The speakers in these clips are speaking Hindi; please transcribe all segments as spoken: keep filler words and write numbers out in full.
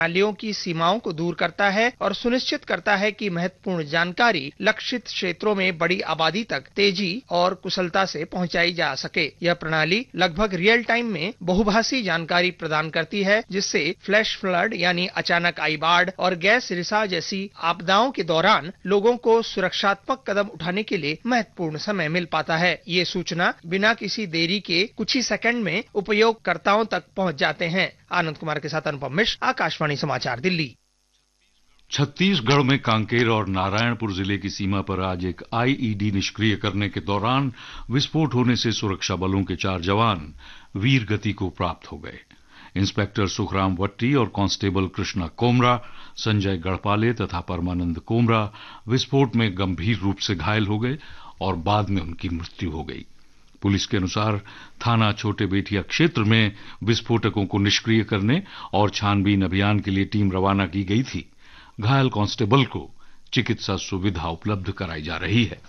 प्रणालियों की सीमाओं को दूर करता है और सुनिश्चित करता है कि महत्वपूर्ण जानकारी लक्षित क्षेत्रों में बड़ी आबादी तक तेजी और कुशलता से पहुंचाई जा सके। यह प्रणाली लगभग रियल टाइम में बहुभाषी जानकारी प्रदान करती है, जिससे फ्लैश फ्लड यानी अचानक आई बाढ़ और गैस रिसाव जैसी आपदाओं के दौरान लोगों को सुरक्षात्मक कदम उठाने के लिए महत्वपूर्ण समय मिल पाता है। ये सूचना बिना किसी देरी के कुछ ही सेकंड में उपयोगकर्ताओं तक पहुंच जाते हैं। आनंद कुमार के साथ अनुपम मिश्र, आकाशवाणी समाचार, दिल्ली। छत्तीसगढ़ में कांकेर और नारायणपुर जिले की सीमा पर आज एक आईईडी निष्क्रिय करने के दौरान विस्फोट होने से सुरक्षा बलों के चार जवान वीर गति को प्राप्त हो गए। इंस्पेक्टर सुखराम वट्टी और कांस्टेबल कृष्णा कोमरा, संजय गढ़पाले तथा परमानंद कोमरा विस्फोट में गंभीर रूप से घायल हो गए और बाद में उनकी मृत्यु हो गई। पुलिस के अनुसार थाना छोटे बेटिया क्षेत्र में विस्फोटकों को निष्क्रिय करने और छानबीन अभियान के लिए टीम रवाना की गई थी। घायल कांस्टेबल को चिकित्सा सुविधा उपलब्ध कराई जा रही है।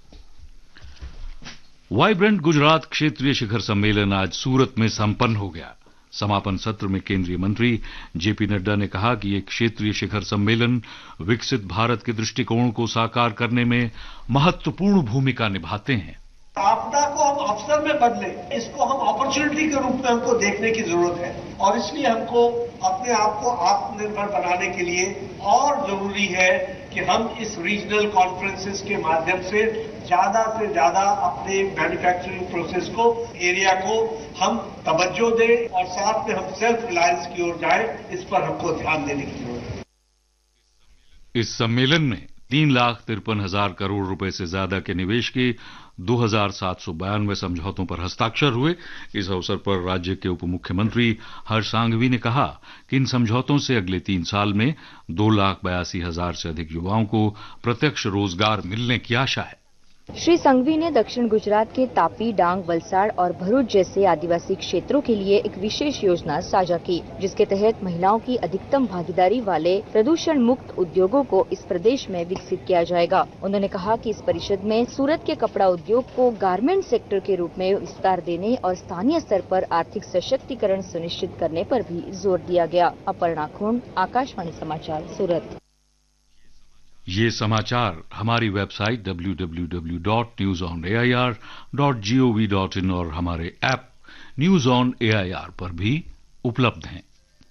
वाइब्रेंट गुजरात क्षेत्रीय शिखर सम्मेलन आज सूरत में संपन्न हो गया। समापन सत्र में केंद्रीय मंत्री जेपी नड्डा ने कहा कि ये क्षेत्रीय शिखर सम्मेलन विकसित भारत के दृष्टिकोण को साकार करने में महत्वपूर्ण भूमिका निभाते हैं। आपदा को हम अवसर में बदले, इसको हम अपॉर्चुनिटी के रूप में हमको देखने की जरूरत है और इसलिए हमको अपने आप को आत्मनिर्भर बनाने के लिए और जरूरी है कि हम इस रीजनल कॉन्फ्रेंसेस के माध्यम से ज्यादा से ज्यादा अपने मैन्युफैक्चरिंग प्रोसेस को, एरिया को हम तवज्जो दें और साथ में हम सेल्फ रिलायंस की ओर जाएं। इस पर हमको ध्यान देने की जरूरत है। इस सम्मेलन में तीन लाख तिरपन हजार करोड़ रुपए से ज्यादा के निवेश के दो हजार सात सौ बयानवे समझौतों पर हस्ताक्षर हुए। इस अवसर पर राज्य के उप मुख्यमंत्री हर्ष सांघवी ने कहा कि इन समझौतों से अगले तीन साल में दो लाख बयासी हजार से अधिक युवाओं को प्रत्यक्ष रोजगार मिलने की आशा है। श्री संघवी ने दक्षिण गुजरात के तापी, डांग, वलसाड़ और भरूच जैसे आदिवासी क्षेत्रों के लिए एक विशेष योजना साझा की, जिसके तहत महिलाओं की अधिकतम भागीदारी वाले प्रदूषण मुक्त उद्योगों को इस प्रदेश में विकसित किया जाएगा। उन्होंने कहा कि इस परिषद में सूरत के कपड़ा उद्योग को गारमेंट सेक्टर के रूप में विस्तार देने और स्थानीय स्तर पर आर्थिक सशक्तिकरण सुनिश्चित करने पर भी जोर दिया गया। अपर्णा खोंड, आकाशवाणी समाचार, सूरत। ये समाचार हमारी website W W W dot news on A I R dot G O V dot in और हमारे app news on A I R पर भी उपलब्ध हैं।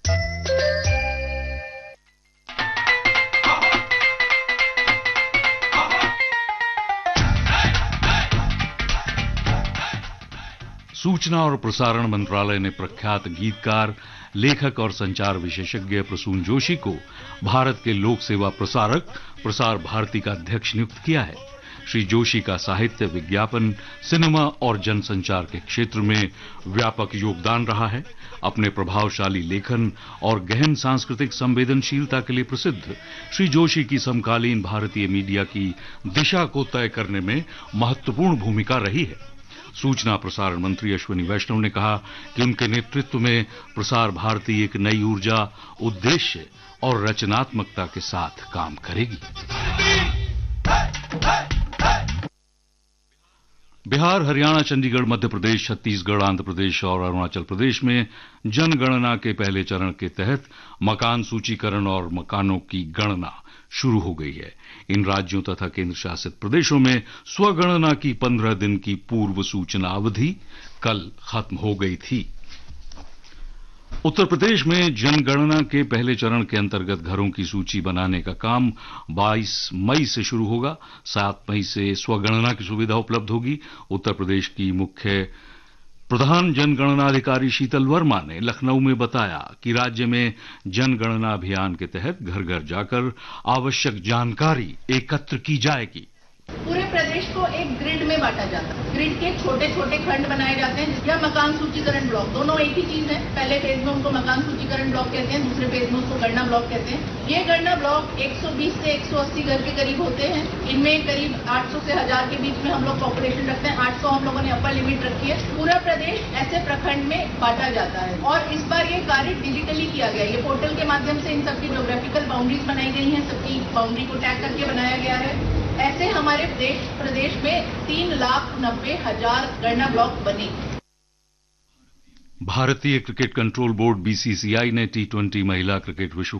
सूचना और प्रसारण मंत्रालय ने प्रख्यात गीतकार, लेखक और संचार विशेषज्ञ प्रसून जोशी को भारत के लोक सेवा प्रसारक प्रसार भारती का अध्यक्ष नियुक्त किया है। श्री जोशी का साहित्य, विज्ञापन, सिनेमा और जनसंचार के क्षेत्र में व्यापक योगदान रहा है। अपने प्रभावशाली लेखन और गहन सांस्कृतिक संवेदनशीलता के लिए प्रसिद्ध श्री जोशी की समकालीन भारतीय मीडिया की दिशा को तय करने में महत्वपूर्ण भूमिका रही है। सूचना प्रसारण मंत्री अश्विनी वैष्णव ने कहा कि उनके नेतृत्व में प्रसार भारती एक नई ऊर्जा, उद्देश्य और रचनात्मकता के साथ काम करेगी। बिहार, हरियाणा, चंडीगढ़, मध्य प्रदेश, छत्तीसगढ़, आंध्र प्रदेश और अरुणाचल प्रदेश में जनगणना के पहले चरण के तहत मकान सूचीकरण और मकानों की गणना शुरू हो गई है। इन राज्यों तथा केंद्र शासित प्रदेशों में स्वगणना की पंद्रह दिन की पूर्व सूचना अवधि कल खत्म हो गई थी। उत्तर प्रदेश में जनगणना के पहले चरण के अंतर्गत घरों की सूची बनाने का काम बाईस मई से शुरू होगा। सात मई से स्वगणना की सुविधा उपलब्ध होगी। उत्तर प्रदेश की मुख्य प्रधान जनगणना अधिकारी शीतल वर्मा ने लखनऊ में बताया कि राज्य में जनगणना अभियान के तहत घर घर जाकर आवश्यक जानकारी एकत्र की जाएगी। पूरे प्रदेश को एक ग्रिड में बांटा जाता है। ग्रिड के छोटे छोटे खंड बनाए जाते हैं या मकान सूचीकरण ब्लॉक, दोनों एक ही चीज है। पहले फेज में उनको मकान सूचीकरण ब्लॉक कहते हैं, दूसरे फेज में उसको गणना ब्लॉक कहते हैं। ये गणना ब्लॉक एक सौ बीस से एक सौ अस्सी घर के करीब होते हैं। इनमें करीब आठ सौ से हजार के बीच में हम लोग पॉपुलेशन रखते हैं। आठ सौ हम लोगों ने अपर लिमिट रखी है। पूरा प्रदेश ऐसे प्रखंड में बांटा जाता है और इस बार ये कार्य डिजिटली किया गया है। ये पोर्टल के माध्यम से इन सबकी ज्योग्राफिकल बाउंड्रीज बनाई गई हैं, सबकी बाउंड्री को टैग करके बनाया गया है। ऐसे हमारे देश प्रदेश में तीन लाख नब्बे हजार गणना ब्लॉक बने। भारतीय cricket control board B C सी आई ने टी ट्वेंटी महिला क्रिकेट विश्व